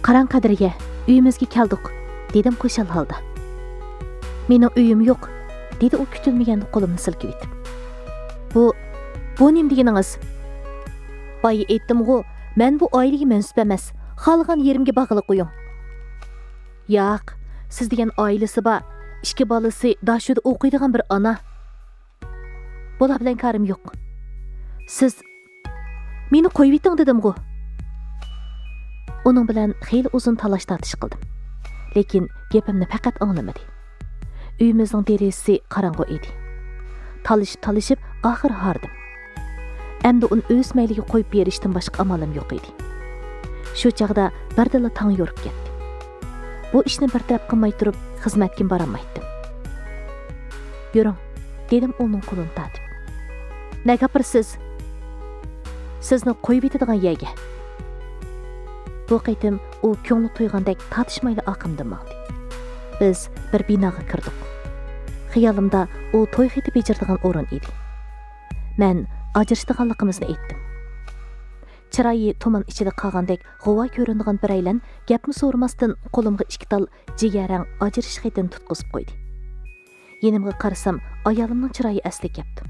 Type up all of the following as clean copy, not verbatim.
Qarang Qadirga, uyimizga keldik, dedim qo'shal holda. Mening uyim yo'q, dedi u kutilmaganda qo'limni silkib etib. Bu nim deganingiz? Boya aytdim-ku, men bu oilaga mansub emas. Xalqan yerimga bag'ilib qo'ying. Yo'q, siz degan oilasi bor, ikki bolasi dashuda o'qiydigan bir ona. Bular bilan karim yo'q. Siz meni qo'yib eting dedim-ku. Uning bilan xeyli uzun talash-tartish qildim. Lekin gapimni faqat anglamadi. Uyimizning derazasi qorong'u edi. Talishib oxir hardim. Endi uni o'z mayliga qo'yib berishdan boshqa amalim yo'q edi. Shu chaqda birdala tong yorib ketdi. Bu ishni bir taraf qilmay turib xizmatga borolmaydim. Yuring, dedim uning qo'lini tatib. Ne gapirsiz? Sizni qo'yib etadigan yerga. Bu qaytim u ko'ngli to'ygandek tartishmayli oqimdan maqdi. Biz bir binoga kirdik. Xiyolimda u to'y xiti bejirdigan o'rin edi. Men ajrashdiganligimizni aytdim. Chiroyi tuman ichida qolgandek g'uvo ko'rinadigan biraylan gapni so'ramasdan qo'limga ikki tal jigarang ajrish xitini tutqizib qo'ydi. Yenimga qarasam, ayolimning chiroyi asli keldi.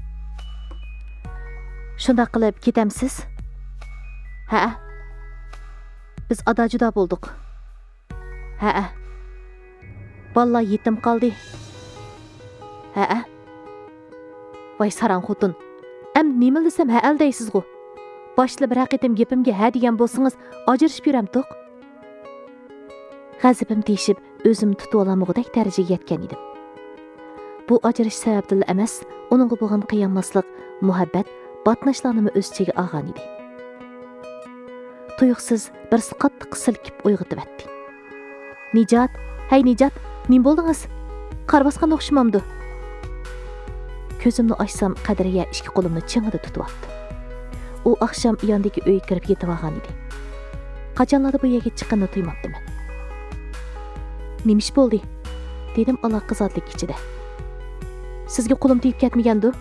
Shunda qilib ketamsiz? Ha. Biz ada-juda bo'ldik. Ha. Vallahi yetim qoldi. Ha. Voy saran xotun. Nima desam ha deysiz-ku. Boshli bir haqiqatim gapimga ha degan bo'lsangiz, ajrashib beramdiq. G'azabim teshib, o'zim tutib olamog'idek darajaga yetgan edim. Bu ajrash sababli emas, uningga bo'lgan qiyonmaslik, muhabbat, batnashlarni o'z ichiga olgan edi. Tuyuqsiz bir qattiq silkib uyg'otib etdi. Nijat, hey Nijat, nim bo'ldingiz? Qar bosgan o'xshamamdi. Ko'zimni ochsam, Qadriga ikki qo'limni chingida tutib oldi. U oqshom yondagi uyga kirib yetib olgan edi. Qachonlarda bu yerga chiqqanini tuymabdim. Nima ish bo'ldi? Dedim aloqazodlik ichida. Sizga qo'lim tegib ketmagandi?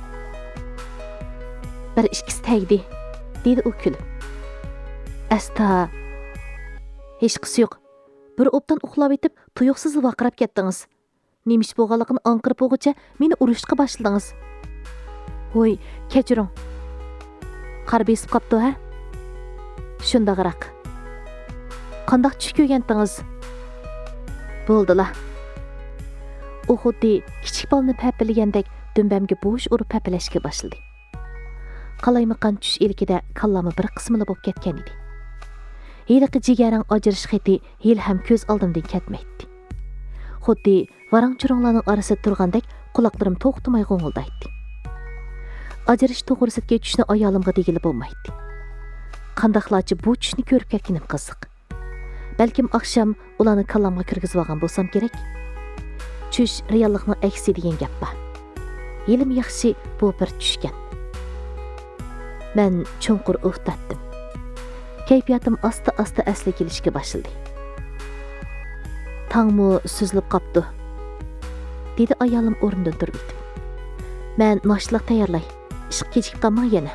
Bir ikkisi tegdi, dedi u kulib. Asta. Hech qisi yo'q. Bir obdan uxlab etib, tuyuqsiz vaqirab ketdingiz. Nima ish bo'lganligini anqirib o'g'icha meni urishga boshladingiz. Voy, kechiring. Qar besib qapti, ha? Shunda qaraq. Qandoq tush ko'rgandingiz? Bo'ldila. U xuddi kichik bolani papilagandek dumbamga bo'sh urib papilashga boshladi. Qalaymaqan tush ilkida kallami bir qismini bo'lib ketgan edi. Heliqi jigarang ajrish xiti hel ham ko'z oldimdan ketmaydi. Xuddi varang-churanglarning orasida turgandek quloqlarim to'xtamay g'o'ng'ildaydi. Ajrish to'g'risidagi tushni ayolimga degili bo'lmaydi. Qandaqlarcha bu tushni ko'rib ketganim qiziq. Balkim oqshom ularni kallamga kirgizib olgan bo'lsam kerak. Tush reallikning aksi degan gap bor. Yelim yaxshi bu bir tushgan. Men chunqur o'xtatdim. Kayfiyatim asta-asta asli kelishga boshladi. Tangmu suzilib qapti, dedi ayolim o'rnidan turib. Men noshliq tayyorlay, ish kechikib qolmay yana.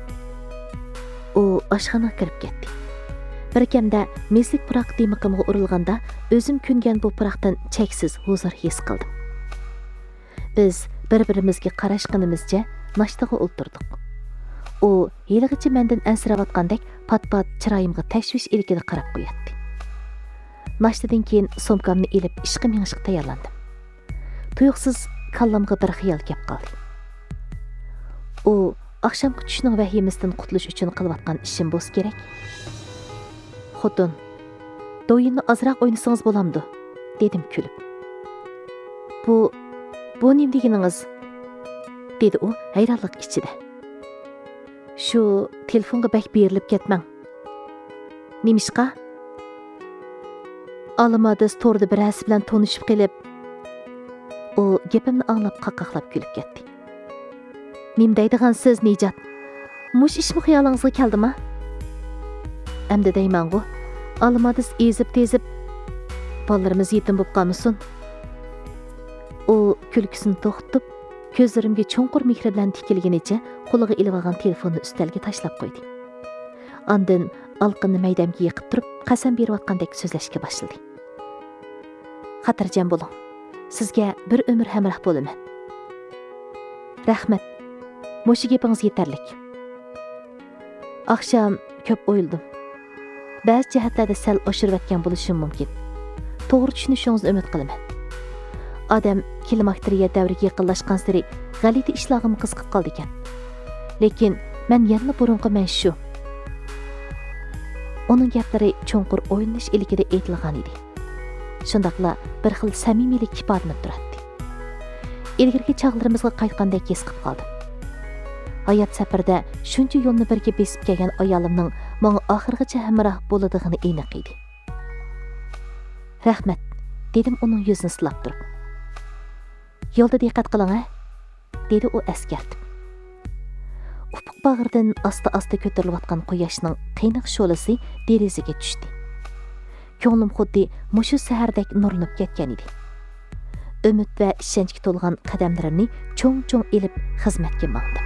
U oshxonaga kirib ketdi. Bir kamda meslik puroq demiqimga urilganda o'zim kungan bu puroqdan cheksiz huzur his qildim. Biz bir-birimizga qarashganimizcha nashtaga o'ltirdik. U yilg'icha mendan ansirayotgandek pat-pat chiroyimga tashvish ilkida qarab qo'yatdi. Nashtadan keyin somkamni elib ishga minishga tayyorlandim. Tuyuqsiz kallamga bir xiyol kelib qoldi. U oqshomgi tushning vahimasidan qutulish uchun qilayotgan ishim bo'lsa kerak. Xotun, do'yinni azroq o'ynasangiz bo'lamdi, dedim kulib. Bu nim deganingiz? Dedi u hayronlik ichida. Shu telefonga bak berilib ketmang. Nimishqa? Alimada storda birasi bilan tanishib qilib, u gapimni anglab qaqaqlab kulib ketdi. Nim deydigan siz Nijat? Mush ishmi xiyolingizga keldimi? Endi deyman-ku, alimadiz ezib-tezib bolalarimiz yetim bo'lib qolmasin. U kulgisini to'xtatib, ko'zlarimga chunqur mehri bilan tikilganicha qo'liga ilib olgan telefonni ustalga tashlab qo'ydi. Ondan alqinni maydamga yiqib turib, qasam berayotgandek so'zlashga boshladi. Xotirjam bo'ling. Sizga bir umr hamroh bo'laman. Rahmat. Mushu gapingiz yetarlik. Akşam ko'p o'yildim. Ba'zi jihatlarda sal oshirayotgan bo'lishim mumkin. To'g'ri tushunishingizni umid qilaman. Odam klimakteriya davriga yaqinlashgan sari g'alati ishlarga qiziqib qoldi ekan. Lekin men yana burunqi men shu. Uning gaplari cho'nqur o'ylanish ilikida aytilgan edi. Shundaqla bir xil samimiylik ifodalanib turardi. Ilgirki chog'larimizga qaytgandek his qilib qoldim. Hayot safarda shuncha yo'lni birga besib kelgan ayolimning menga oxirgacha hamroh bo'ladigini aniq edi. Rahmat, dedim uning yuzini silab turib. Yo'lda diqqat qiling, dedi u askartib. Ufuq bag'ridan asta-asta ko'tarilayotgan quyoshning qaynoq sho'lasi derazaga tushdi. Ko'nglim xuddi mushu sahardek nurlanib ketgan edi. Umid va ishonchga to'lgan qadamlarimni cho'ng-cho'ng elib xizmatga mangdim.